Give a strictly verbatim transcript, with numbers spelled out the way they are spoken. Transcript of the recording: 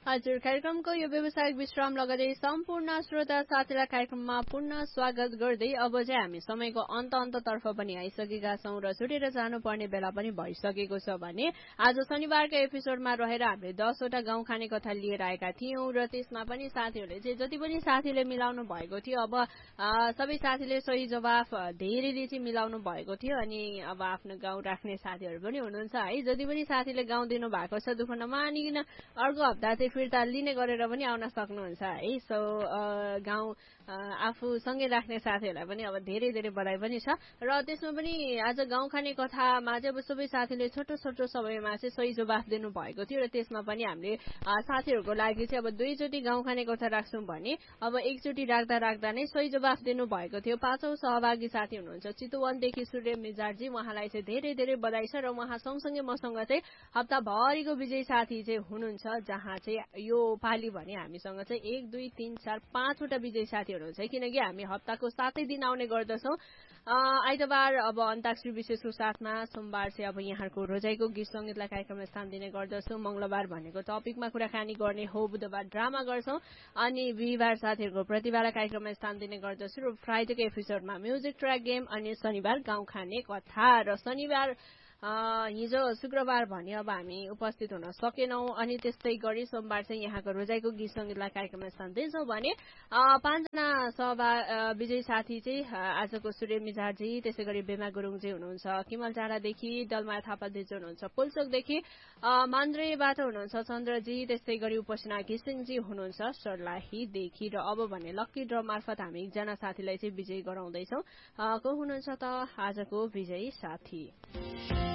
हजुर कार्यक्रमको यो व्यावसायिक विश्राम लगतै सम्पूर्ण श्रोता साथीलाई कार्यक्रममा पुनः स्वागत गर्दै अब चाहिँ हामी समयको अन्त अन्ततर्फ पनि आइसकेका छौँ र छुटेर जानुपर्ने बेला पनि भइसकेको छ भने आज शनिबारको एपिसोडमा रहेर हामीले दसवटा गाउँ खाने कथा लिएर आएका थियौँ र त्यसमा पनि साथीहरूले चाहिँ जति पनि साथीले मिलाउनु भएको थियो अब सबै साथीले सही जवाफ धेरैले चाहिँ मिलाउनु भएको थियो अनि अब आफ्नो गाउँ राख्ने साथीहरू पनि हुनुहुन्छ है। जति पनि साथीले गाउँ दिनु भएको छ दुःख नमानिकन अर्को हप्ता चाहिँ फिर्ता लिने गरेर पनि आउन सक्नुहुन्छ है। सो गाउँ आफूसँगै राख्ने साथीहरूलाई पनि अब धेरै धेरै बधाई पनि छ र त्यसमा पनि आज गाउँ खाने कथामा चाहिँ अब सबै साथीले छोटो छोटो समयमा चाहिँ सही जवाफ दिनु भएको थियो र त्यसमा पनि हामीले साथीहरूको लागि चाहिँ अब दुईचोटि गाउँ खाने कथा राख्छौँ भने अब एकचोटि राख्दा राख्दा नै सही जवाफ दिनु भएको थियो। पाँचौं सहभागी साथी हुनुहुन्छ चितवनदेखि सूर्य मिजारजी, उहाँलाई चाहिँ धेरै धेरै बधाई छ र उहाँ सँगसँगै मसँग चाहिँ हप्ताभरिको विजयी साथी चाहिँ हुनुहुन्छ, जहाँ चाहिँ यो पालि भने हामीसँग चाहिँ एक दुई तीन चार पाँचवटा विजयी साथी हुनुहुन्छ किनकि हामी हप्ताको सातै दिन आउने गर्दछौँ। आइतबार अब अन्ताक्षरी विशेषको साथमा, सोमबार चाहिँ अब यहाँको रोजाइको गीत सङ्गीतलाई कार्यक्रममा स्थान दिने गर्दछौँ, मंगलबार भनेको टपिकमा कुराकानी गर्ने हो, बुधबार ड्रामा गर्छौँ अनि बिहिबार साथीहरूको प्रतिभालाई कार्यक्रममा स्थान दिने गर्दछु र फ्राइडेको एपिसोडमा म्युजिक ट्र्याक गेम अनि शनिबार गाउँ खाने कथा र शनिबार हिजो शुक्रबार भने अब हामी उपस्थित हुन सकेनौं अनि त्यस्तै गरी सोमबार चाहिँ यहाँको रोजाइको गीत सङ्गीतलाई कार्यक्रममा स्थान दिन्छौँ भने पाँचजना सभा विजयी साथी चाहिँ आजको सूर्य मिजारजी, त्यसै गरी बेमा गुरुङजी हुनुहुन्छ किमल टाढादेखि, डलमाया थापा दिजु हुनुहुन्छ पोल्चोकदेखि, मान्द्रेबाट हुनुहुन्छ चन्द्रजी, त्यस्तै गरी उपासना घिसिङजी हुनुहुन्छ सर्लाहीदेखि र अब भने लक्की ड्र मार्फत हामी एकजना साथीलाई चाहिँ विजयी गराउँदैछौँ। को हुनुहुन्छ त आजको विजयी साथी?